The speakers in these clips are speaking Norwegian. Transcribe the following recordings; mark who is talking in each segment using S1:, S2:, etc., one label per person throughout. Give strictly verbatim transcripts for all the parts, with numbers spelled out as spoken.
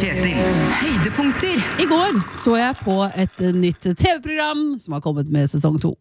S1: Kjetil.
S2: Høydepunkter.
S3: I går så jeg på et nytt T V-program som har kommet med sesong to.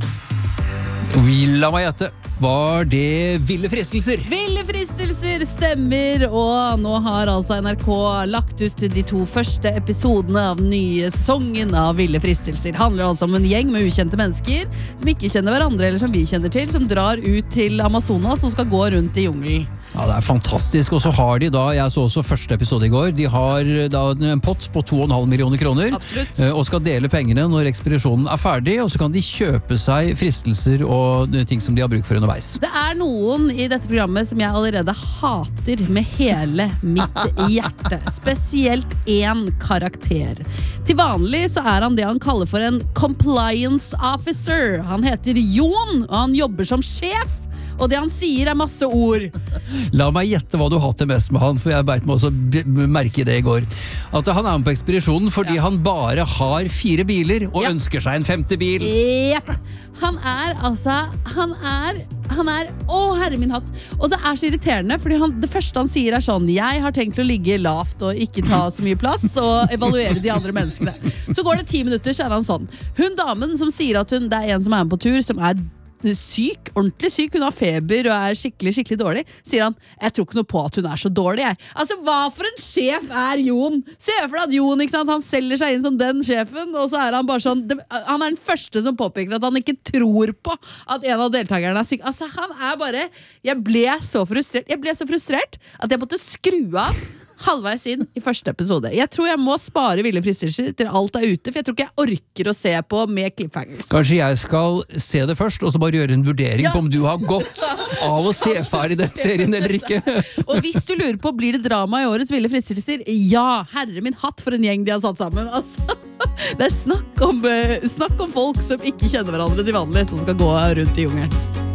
S4: La meg gjette. Var det Ville fristelser?
S3: Ville fristelser stemmer, og nå har altså N R K lagt ut de to første episodene av den nye sesongen av Ville fristelser. Det handler altså om en gjeng med ukjente mennesker som ikke kjenner hverandre, eller som vi kjenner til, som drar ut til Amazonas og skal gå rundt i jungelen.
S4: Ja, det er fantastisk. Og så har de da, jeg så også første episode i går, de har da en pott på to og en halv millioner kroner.
S3: Absolutt.
S4: Og skal dele pengene når ekspedisjonen er ferdig, og så kan de kjøpe seg fristelser og ting som de har bruk for underveis.
S3: Det er noen i dette programmet som jeg allerede hater med hele mitt hjerte. Spesielt én karakter. Til vanlig så er han det han kaller for en compliance officer. Han heter Jon, og han jobber som sjef. Og det han sier er masse ord.
S4: La meg gjette hva du hater mest med han, for jeg beit meg også merke det i går. At han er med på ekspedisjonen fordi ja. Han bare har fire biler og ja. Ønsker seg en femte bil.
S3: Jepp. Han er altså, han er, han er, å herre min hatt. Og det er så irriterende, fordi han, det første han sier er sånn, jeg har tenkt å ligge lavt og ikke ta så mye plass og evaluere de andre menneskene. Så går det ti minutter, så er han sånn. Hun damen som sier at hun, det er en som er med på tur, som er syk, ordentlig syk, hun har feber og er skikkelig, skikkelig dårlig, sier han, jeg tror ikke noe på at hun er så dårlig jeg. Altså, hva for en sjef er Jon? Se for deg at Jon, ikke sant, han selger seg inn som den sjefen, og så er han bare sånn, det, han er den første som påpeker at han ikke tror på at en av deltakerne er syk. Altså, han er bare, jeg ble så frustrert, jeg ble så frustrert at jeg måtte skru av halvveis inn i første episode. Jeg tror jeg må spare Ville fristelser til alt er ute, for jeg tror ikke jeg orker å se på med cliffhangers.
S4: Kanskje jeg skal se det først, og så bare gjøre en vurdering ja. På om du har gått av å se ferdig den serien eller ikke.
S3: Og hvis du lurer på, blir det drama i årets Ville fristelser? Ja, herre min hatt for en gjeng de har satt sammen. Altså, det er snakk om, snakk om folk som ikke kjenner hverandre til vanlig, som skal gå rundt i jungelen.